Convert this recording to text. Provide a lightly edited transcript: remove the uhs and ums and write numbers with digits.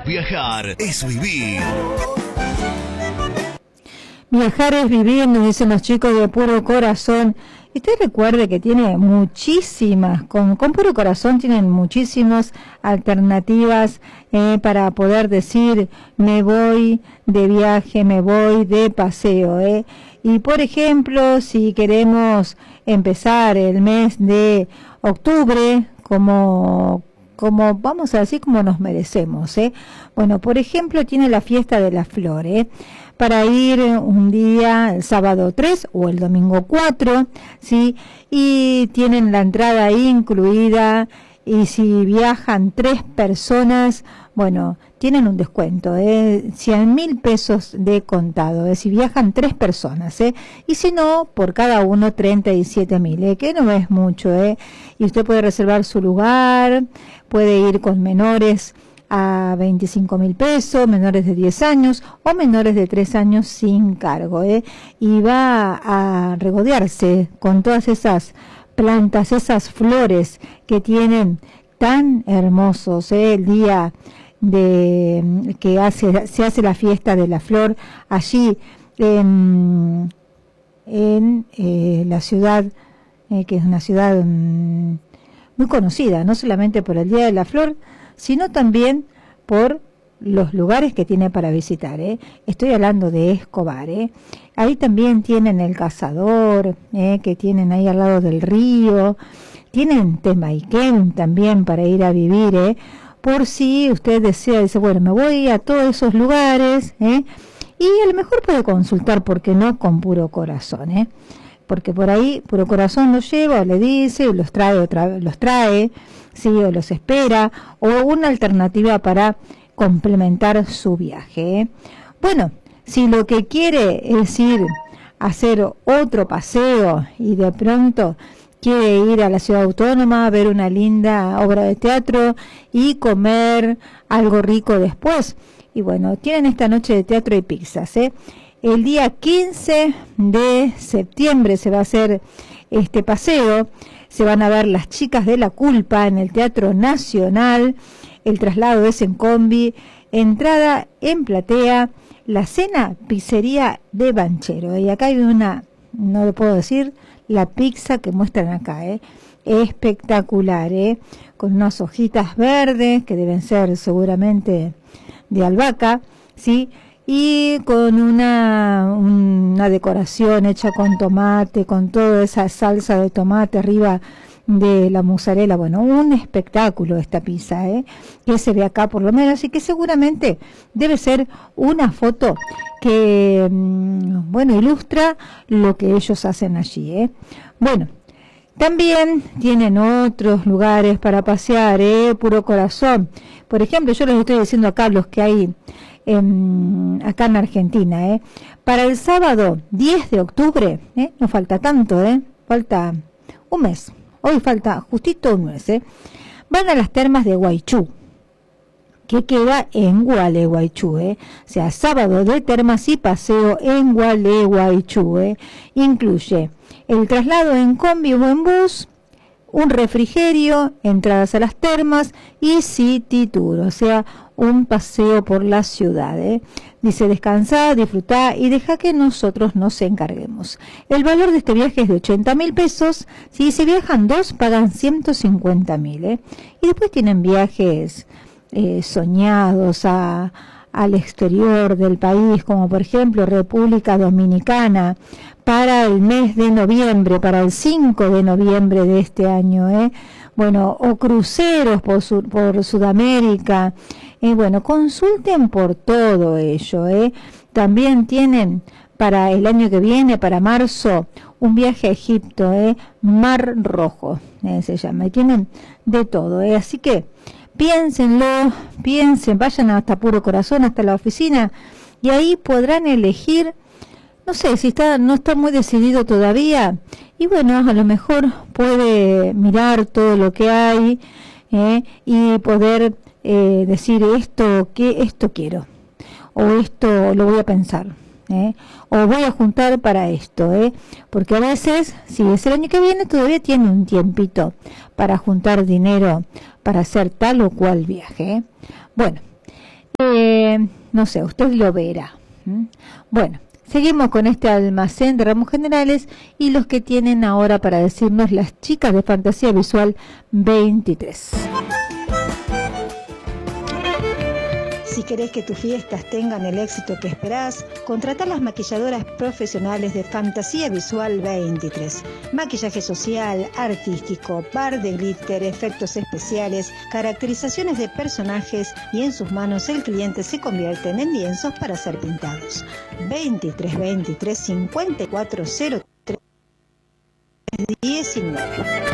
Viajar es vivir. Viajar es vivir, nos dicen los chicos de Puro Corazón. Y usted recuerde que tiene muchísimas, con Puro Corazón tienen muchísimas alternativas para poder decir me voy de viaje, me voy de paseo. Y por ejemplo, si queremos empezar el mes de octubre como vamos a decir, como nos merecemos, Bueno, por ejemplo, tiene la fiesta de la flor, para ir un día, el sábado 3 o el domingo 4, ¿sí? Y tienen la entrada incluida, y si viajan 3 personas, bueno, tienen un descuento, 100.000 pesos de contado, si viajan 3 personas, y si no, por cada uno 37.000, que no es mucho, y usted puede reservar su lugar, puede ir con menores a 25.000 pesos, menores de 10 años o menores de 3 años sin cargo, y va a regodearse con todas esas plantas, esas flores que tienen tan hermosos, el día de que se hace la fiesta de la flor allí en la ciudad, que es una ciudad muy conocida, no solamente por el Día de la Flor, sino también por los lugares que tiene para visitar. Estoy hablando de Escobar. Ahí también tienen el Cazador, que tienen ahí al lado del río. Tienen Temaiken también para ir a vivir, por si usted desea, dice, bueno, me voy a todos esos lugares, y a lo mejor puede consultar, porque no, con Puro Corazón, porque por ahí Puro Corazón los lleva, o le dice, o los trae, sí, o los espera, o una alternativa para complementar su viaje. Bueno, si lo que quiere es ir a hacer otro paseo y de pronto quiere ir a la ciudad autónoma a ver una linda obra de teatro y comer algo rico después, y bueno, tienen esta noche de teatro y pizzas, El día 15 de septiembre se va a hacer este paseo. Se van a ver Las Chicas de la Culpa en el Teatro Nacional. El traslado es en combi. Entrada en platea. La cena, pizzería de Banchero. Y acá hay una, no lo puedo decir, la pizza que muestran acá, espectacular, con unas hojitas verdes que deben ser seguramente de albahaca, ¿sí? Y con una decoración hecha con tomate, con toda esa salsa de tomate arriba de la mozzarella. Bueno, un espectáculo esta pizza, que se ve acá por lo menos, y que seguramente debe ser una foto que, bueno, ilustra lo que ellos hacen allí, Bueno, también tienen otros lugares para pasear, Puro Corazón. Por ejemplo, yo les estoy diciendo acá los que hay acá en Argentina, para el sábado 10 de octubre, no falta tanto, falta un mes, hoy falta justito un mes, van a las termas de Guaychú, que queda en Gualeguaychú, o sea, sábado de termas y paseo en Gualeguaychú, incluye el traslado en combi o en bus, un refrigerio, entradas a las termas y city tour, o sea, un paseo por la ciudad, Dice, descansá, disfrutá y deja que nosotros nos encarguemos. El valor de este viaje es de 80.000 pesos. Si se viajan 2, pagan 150.000, Y después tienen viajes soñados al exterior del país, como por ejemplo República Dominicana, para el mes de noviembre, para el 5 de noviembre de este año, Bueno, o cruceros por Sudamérica. Bueno, consulten por todo ello, También tienen para el año que viene, para marzo, un viaje a Egipto, Mar Rojo, se llama. Y tienen de todo, Así que piénsenlo, vayan hasta Puro Corazón, hasta la oficina, y ahí podrán elegir. No sé, si no está muy decidido todavía, y bueno, a lo mejor puede mirar todo lo que hay, y poder decir esto quiero, o esto lo voy a pensar, o voy a juntar para esto, porque a veces, si es el año que viene, todavía tiene un tiempito para juntar dinero para hacer tal o cual viaje. Bueno, no sé, usted lo verá. Bueno, seguimos con este almacén de ramos generales y los que tienen ahora para decirnos las chicas de Fantasía Visual 23. Si querés que tus fiestas tengan el éxito que esperás, contratá a las maquilladoras profesionales de Fantasía Visual 23. Maquillaje social, artístico, par de glitter, efectos especiales, caracterizaciones de personajes y en sus manos el cliente se convierten en lienzos para ser pintados. 2323 5403 19.